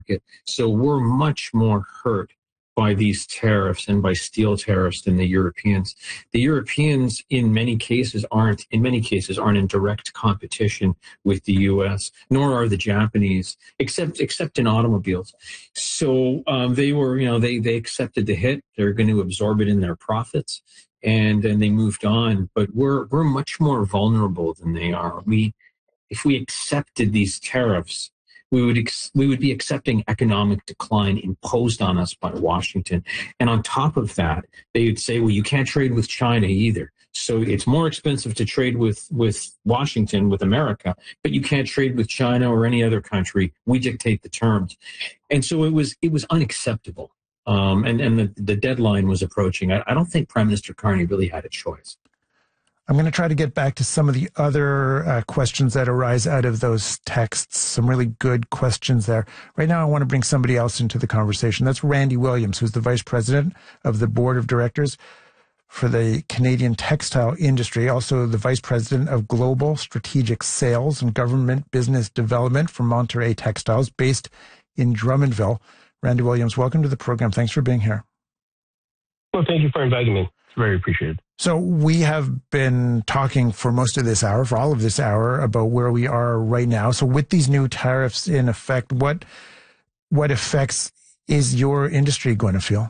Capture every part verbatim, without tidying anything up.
So we're much more hurt by these tariffs and by steel tariffs than the Europeans. The Europeans, in many cases, aren't in many cases aren't in direct competition with the U S, nor are the Japanese, except except in automobiles. So um, they were, you know, they they accepted the hit. They're going to absorb it in their profits, and then they moved on. But we're we're much more vulnerable than they are. We if we accepted these tariffs, we would ex- we would be accepting economic decline imposed on us by Washington. And on top of that, they would say, well, you can't trade with China either. So it's more expensive to trade with, with Washington, with America, but you can't trade with China or any other country. We dictate the terms. And so it was it was unacceptable. Um, and and the, the deadline was approaching. I, I don't think Prime Minister Carney really had a choice. I'm going to try to get back to some of the other uh, questions that arise out of those texts, some really good questions there. Right now, I want to bring somebody else into the conversation. That's Randy Williams, who's the vice president of the board of directors for the Canadian textile industry, also the vice president of global strategic sales and government business development for Monterey Textiles, based in Drummondville. Randy Williams, welcome to the program. Thanks for being here. Well, thank you for inviting me. It's very appreciated. So we have been talking for most of this hour, for all of this hour, about where we are right now. So with these new tariffs in effect, what what effects is your industry going to feel?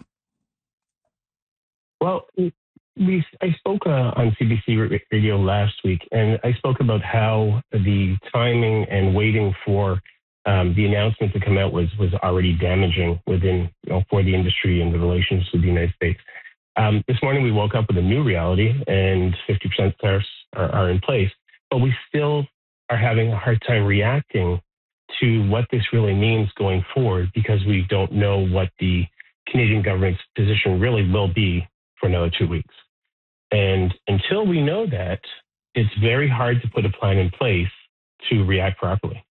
Well, we I spoke uh, on C B C Radio last week, and I spoke about how the timing and waiting for um, the announcement to come out was was already damaging within, you know, for the industry and the relations with the United States. Um, this morning, we woke up with a new reality, and fifty percent tariffs are, are in place, but we still are having a hard time reacting to what this really means going forward, because we don't know what the Canadian government's position really will be for another two weeks. And until we know that, it's very hard to put a plan in place to react properly.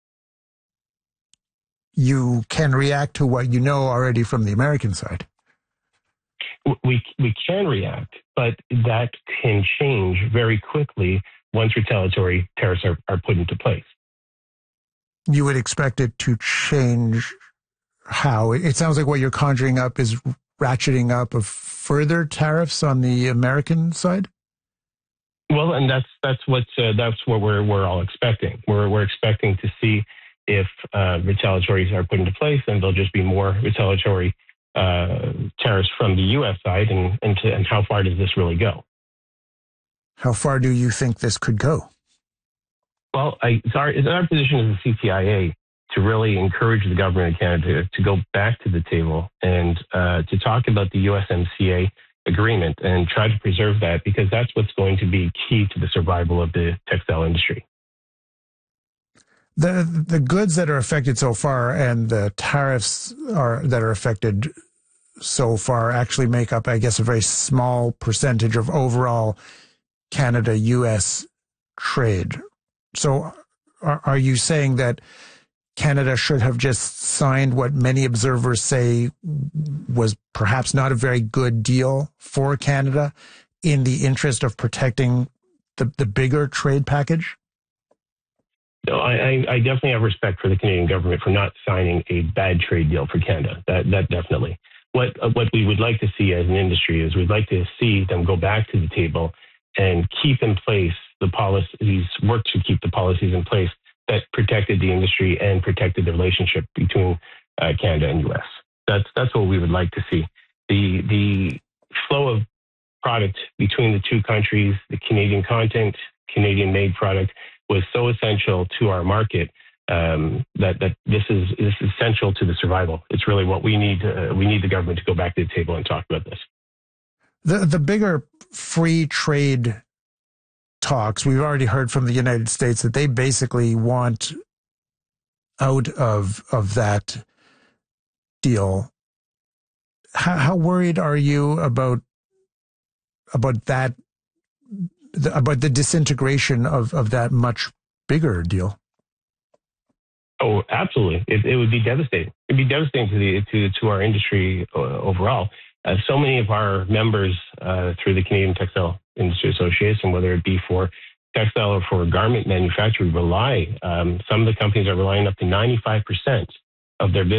You can react to what you know already from the American side. We we can react, but that can change very quickly once retaliatory tariffs are, are put into place. You would expect it to change how? It sounds like what you're conjuring up is ratcheting up of further tariffs on the American side? Well, and that's that's what uh, that's what we're we're all expecting. We're we're expecting to see if uh, retaliatories are put into place, and there'll just be more retaliatory uh, tariffs from the U S side, and and, to, and how far does this really go? How far do you think this could go? Well, I, it's, our, it's our position as a C T I A to really encourage the government of Canada to, to go back to the table and uh, to talk about the U S M C A agreement and try to preserve that, because that's what's going to be key to the survival of the textile industry. The the goods that are affected so far and the tariffs are that are affected so far actually make up, I guess, a very small percentage of overall Canada U S trade. So are, are you saying that Canada should have just signed what many observers say was perhaps not a very good deal for Canada in the interest of protecting the, the bigger trade package? No, I, I definitely have respect for the Canadian government for not signing a bad trade deal for Canada. That that definitely. What what we would like to see as an industry is we'd like to see them go back to the table and keep in place the policies, work to keep the policies in place that protected the industry and protected the relationship between uh, Canada and U S. That's that's what we would like to see. The the flow of product between the two countries, the Canadian content, Canadian-made product, was so essential to our market um, that that this is this is essential to the survival. It's really what we need. Uh, we need the government to go back to the table and talk about this. The the bigger free trade talks, we've already heard from the United States that they basically want out of of that deal. How, how worried are you about about that? The, about the disintegration of, of that much bigger deal? Oh, absolutely! It, it would be devastating. It'd be devastating to the to to our industry uh, overall. Uh, so many of our members uh, through the Canadian Textile Industry Association, whether it be for textile or for garment manufacturing, rely. Um, some of the companies are relying up to ninety-five percent of their business.